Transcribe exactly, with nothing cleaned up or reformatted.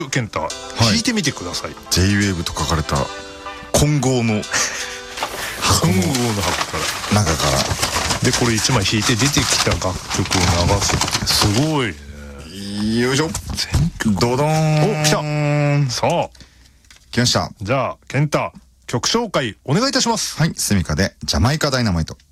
健太、弾いてみてください。 ジェイウェーブ と書かれた混合の箱の混合の箱から中からでこれいちまい弾いて出てきた楽曲を流すってすごいね。 よいしょ、ドドーン。 お、来た。さあ来ました。 じゃあ健太、曲紹介お願いいたします。 はい、スミカでジャマイカダイナマイト。